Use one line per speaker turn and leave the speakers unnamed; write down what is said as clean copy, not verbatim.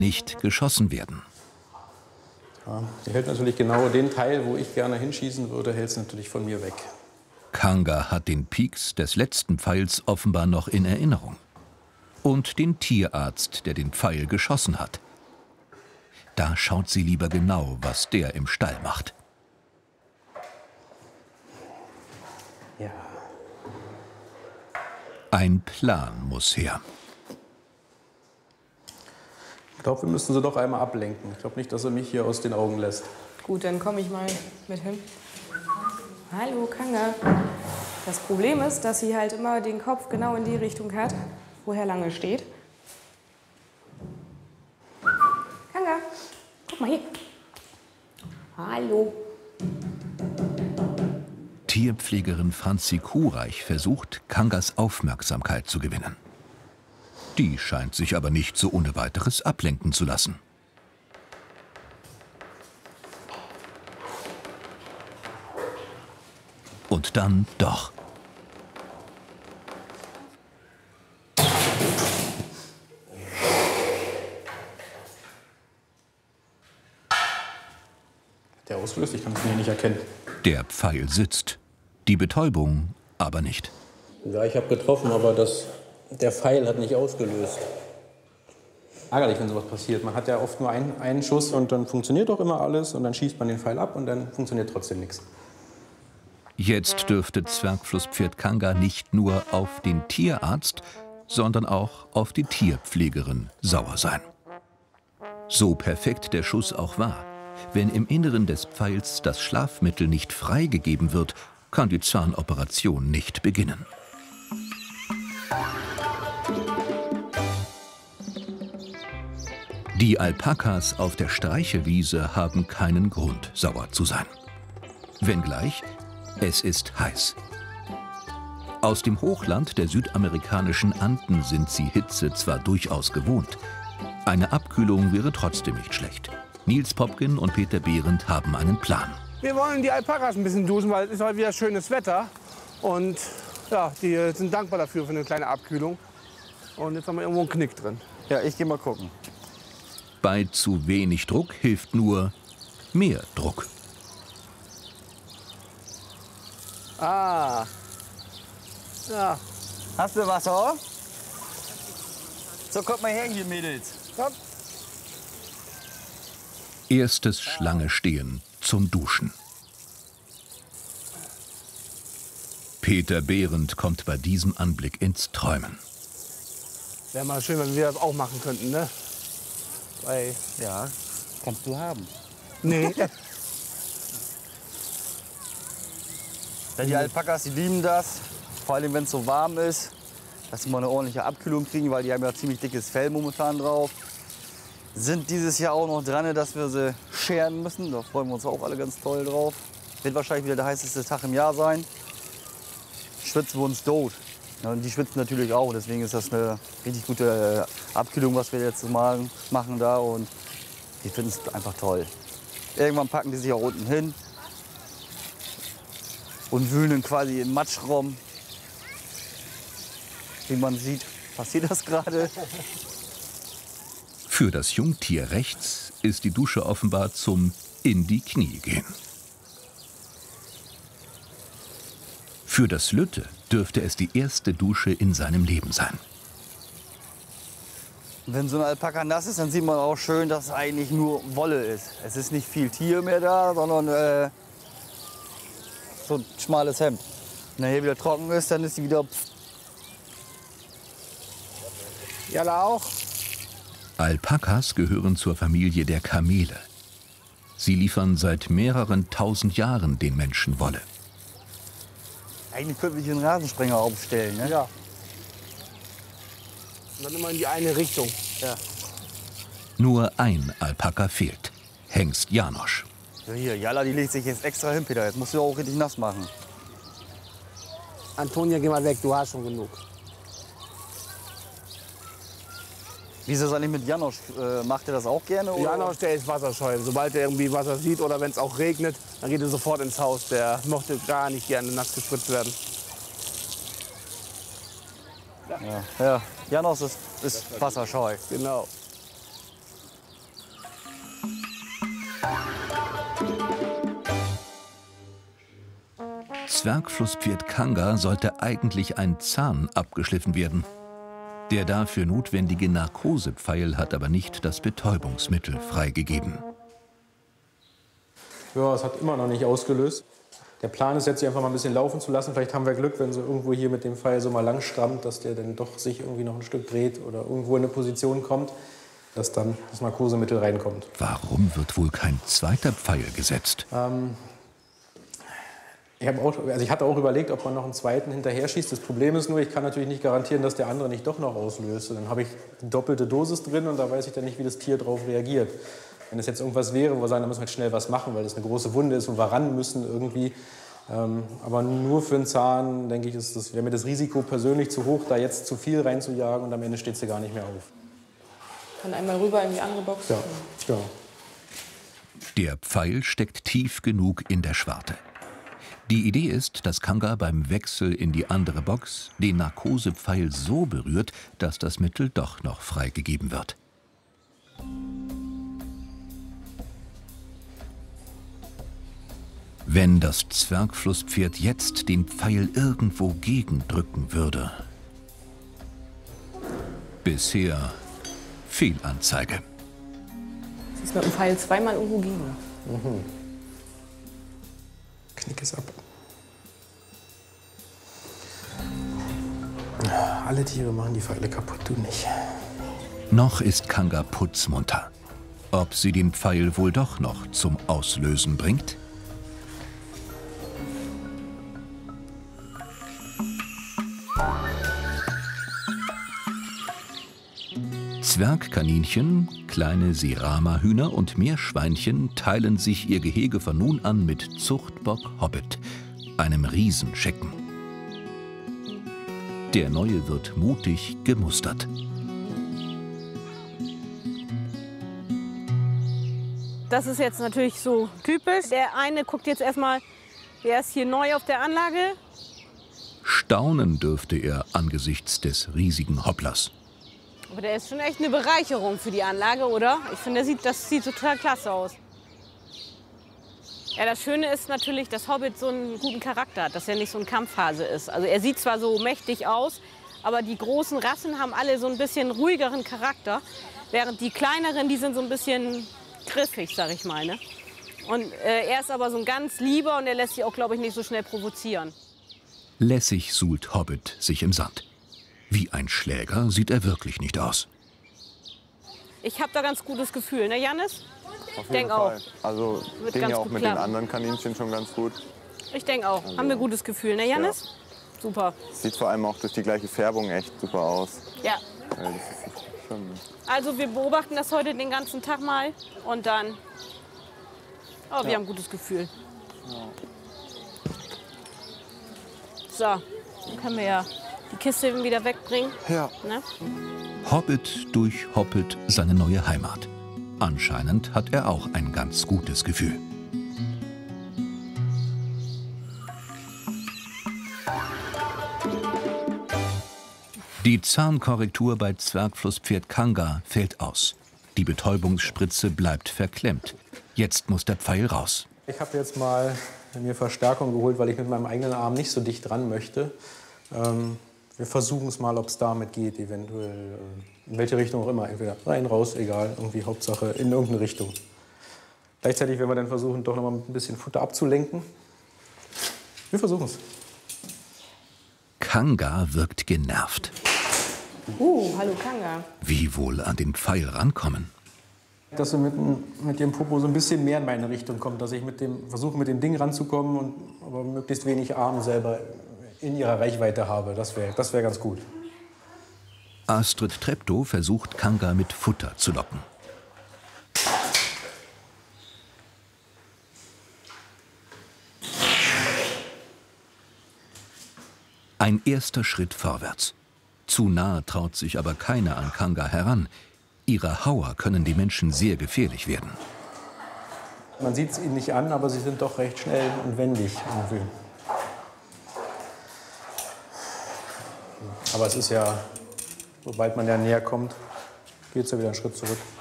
nicht geschossen werden.
Ja, die hält natürlich genau den Teil, wo ich gerne hinschießen würde, hält es natürlich von mir weg.
Kanga hat den Pieks des letzten Pfeils offenbar noch in Erinnerung. Und den Tierarzt, der den Pfeil geschossen hat. Da schaut sie lieber genau, was der im Stall macht.
Ja.
Ein Plan muss her.
Ich glaube, wir müssen sie doch einmal ablenken. Ich glaube nicht, dass er mich hier aus den Augen lässt.
Gut, dann komme ich mal mit hin. Hallo, Kanga. Das Problem ist, dass sie halt immer den Kopf genau in die Richtung hat, wo Herr Lange steht. Kanga, guck mal hier. Hallo.
Tierpflegerin Franzi Kuhreich versucht, Kangas Aufmerksamkeit zu gewinnen. Die scheint sich aber nicht so ohne weiteres ablenken zu lassen. Und dann doch.
Der auslöst, ich kann es mir nicht erkennen.
Der Pfeil sitzt, die Betäubung aber nicht.
Ja, ich habe getroffen, aber der Pfeil hat nicht ausgelöst. Ärgerlich, wenn sowas passiert. Man hat ja oft nur einen Schuss und dann funktioniert doch immer alles und dann schießt man den Pfeil ab und dann funktioniert trotzdem nichts.
Jetzt dürfte Zwergflusspferd Kanga nicht nur auf den Tierarzt, sondern auch auf die Tierpflegerin sauer sein. So perfekt der Schuss auch war, wenn im Inneren des Pfeils das Schlafmittel nicht freigegeben wird, kann die Zahnoperation nicht beginnen. Die Alpakas auf der Streichelwiese haben keinen Grund, sauer zu sein. Wenngleich, es ist heiß. Aus dem Hochland der südamerikanischen Anden sind sie Hitze zwar durchaus gewohnt. Eine Abkühlung wäre trotzdem nicht schlecht. Nils Popkin und Peter Behrendt haben einen Plan.
Wir wollen die Alpakas ein bisschen duschen, weil es ist heute wieder schönes Wetter. Und ja, die sind dankbar dafür, für eine kleine Abkühlung. Und jetzt haben wir irgendwo einen Knick drin.
Ja, ich gehe mal gucken.
Bei zu wenig Druck hilft nur mehr Druck.
Ah. Ja.
Hast du Wasser? So, kommt mal her hier, Mädels.
Komm.
Erstes Schlange-Stehen zum Duschen. Peter Behrendt kommt bei diesem Anblick ins Träumen.
Wäre mal schön, wenn wir das auch machen könnten, ne? Weil,
Ja, kannst du haben.
nee.
Ja, die Alpakas, die lieben das. Vor allem, wenn es so warm ist, dass sie mal eine ordentliche Abkühlung kriegen, weil die haben ja ziemlich dickes Fell momentan drauf. Sind dieses Jahr auch noch dran, dass wir sie scheren müssen. Da freuen wir uns auch alle ganz toll drauf. Wird wahrscheinlich wieder der heißeste Tag im Jahr sein. Schwitzen wir uns tot. Ja, und die schwitzen natürlich auch. Deswegen ist das eine richtig gute Abkühlung, was wir jetzt machen da. Und die finden es einfach toll. Irgendwann packen die sich auch unten hin und wühlen dann quasi in Matsch rum. Wie man sieht, passiert das gerade.
Für das Jungtier rechts ist die Dusche offenbar zum in die Knie gehen. Für das Lütte dürfte es die erste Dusche in seinem Leben sein.
Wenn so ein Alpaka nass ist, dann sieht man auch schön, dass es eigentlich nur Wolle ist. Es ist nicht viel Tier mehr da, sondern so ein schmales Hemd. Wenn er hier wieder trocken ist, dann ist sie wieder...
Jalla auch.
Alpakas gehören zur Familie der Kamele. Sie liefern seit mehreren tausend Jahren den Menschen Wolle.
Eigentlich könnten wir hier einen Rasensprenger aufstellen, ne?
Ja. Und dann immer in die eine Richtung.
Ja.
Nur ein Alpaka fehlt. Hengst Janosch.
So hier, Jalla, die legt sich jetzt extra hin, Peter. Jetzt musst du auch richtig nass machen.
Antonia, geh mal weg, du hast schon genug.
Wie ist das eigentlich mit Janosch? Macht er das auch gerne? Oder?
Janosch, der ist wasserscheu. Sobald er irgendwie Wasser sieht oder wenn es auch regnet, dann geht er sofort ins Haus. Der mochte gar nicht gerne nass gespritzt werden.
Ja, Janosch ist wasserscheu.
Genau.
Zwergflusspferd Kanga sollte eigentlich ein Zahn abgeschliffen werden. Der dafür notwendige Narkosepfeil hat aber nicht das Betäubungsmittel freigegeben.
Ja, es hat immer noch nicht ausgelöst. Der Plan ist jetzt, sie einfach mal ein bisschen laufen zu lassen. Vielleicht haben wir Glück, wenn sie irgendwo hier mit dem Pfeil so mal lang strammt, dass der dann doch sich irgendwie noch ein Stück dreht oder irgendwo in eine Position kommt, dass dann das Narkosemittel reinkommt.
Warum wird wohl kein zweiter Pfeil gesetzt?
Ich hatte auch überlegt, ob man noch einen zweiten hinterher schießt. Das Problem ist nur, ich kann natürlich nicht garantieren, dass der andere nicht doch noch auslöst. Und dann habe ich die doppelte Dosis drin und da weiß ich dann nicht, wie das Tier darauf reagiert. Wenn es jetzt irgendwas wäre, wo wir sagen, da müssen wir jetzt schnell was machen, weil das eine große Wunde ist und wir ran müssen irgendwie. Aber nur für einen Zahn, denke ich, wäre mir das Risiko persönlich zu hoch, da jetzt zu viel reinzujagen und am Ende steht sie gar nicht mehr auf.
Dann einmal rüber in die andere Box.
Ja, ja.
Der Pfeil steckt tief genug in der Schwarte. Die Idee ist, dass Kanga beim Wechsel in die andere Box den Narkosepfeil so berührt, dass das Mittel doch noch freigegeben wird. Wenn das Zwergflusspferd jetzt den Pfeil irgendwo gegendrücken würde. Bisher Fehlanzeige.
Sie ist mit dem Pfeil zweimal irgendwo gegen.
Knick es ab. Alle Tiere machen die Pfeile kaputt, du nicht.
Noch ist Kanga putzmunter. Ob sie den Pfeil wohl doch noch zum Auslösen bringt? Zwergkaninchen, kleine Serama-Hühner und Meerschweinchen teilen sich ihr Gehege von nun an mit Zuchtbock Hobbit, einem Riesenschecken. Der Neue wird mutig gemustert.
Das ist jetzt natürlich so typisch. Der eine guckt jetzt erstmal, wer ist hier neu auf der Anlage.
Staunen dürfte er angesichts des riesigen Hopplers.
Aber der ist schon echt eine Bereicherung für die Anlage, oder? Ich finde, das sieht total klasse aus. Ja, das Schöne ist natürlich, dass Hobbit so einen guten Charakter hat, dass er nicht so ein Kampfhase ist. Also er sieht zwar so mächtig aus, aber die großen Rassen haben alle so ein bisschen ruhigeren Charakter. Während die kleineren, die sind so ein bisschen griffig, sag ich mal. Ne? Und er ist aber so ein ganz lieber und er lässt sich auch, glaube ich, nicht so schnell provozieren.
Lässig suhlt Hobbit sich im Sand. Wie ein Schläger sieht er wirklich nicht aus.
Ich habe da ganz gutes Gefühl, ne Jannis?
Auf jeden Fall. Also
Wird
ging
ganz
ja auch
gut
mit
klappen.
den anderen Kaninchen schon ganz gut.
Ich denke auch. Haben wir gutes Gefühl, ne Jannis? Ja. Super.
Sieht vor allem auch durch die gleiche Färbung echt super aus.
Ja.
Ja, das ist schon.
Also wir beobachten das heute den ganzen Tag mal und dann. Oh, wir haben ein gutes Gefühl. So, dann können wir ja die Kiste wieder wegbringen.
Ja.
Ne?
Hobbit durchhoppelt seine neue Heimat. Anscheinend hat er auch ein ganz gutes Gefühl. Die Zahnkorrektur bei Zwergflusspferd Kanga fällt aus. Die Betäubungsspritze bleibt verklemmt. Jetzt muss der Pfeil raus.
Ich habe jetzt mal mir Verstärkung geholt, weil ich mit meinem eigenen Arm nicht so dicht dran möchte. Wir versuchen es mal, ob es damit geht, eventuell. In welche Richtung auch immer. Entweder rein, raus, egal. Irgendwie Hauptsache in irgendeine Richtung. Gleichzeitig werden wir dann versuchen, doch noch mal ein bisschen Futter abzulenken. Wir versuchen es.
Kanga wirkt genervt.
Hallo Kanga.
Wie wohl an den Pfeil rankommen?
Dass sie mit dem Popo so ein bisschen mehr in meine Richtung kommt. Dass ich versuche, mit dem Ding ranzukommen, und aber möglichst wenig Arm selber in ihrer Reichweite habe. Das wär ganz gut.
Astrid Treptow versucht, Kanga mit Futter zu locken. Ein erster Schritt vorwärts. Zu nahe traut sich aber keiner an Kanga heran. Ihre Hauer können die Menschen sehr gefährlich werden.
Man sieht es ihnen nicht an, aber sie sind doch recht schnell und wendig irgendwie. Aber es ist ja, sobald man ja näher kommt, geht es ja wieder einen Schritt zurück.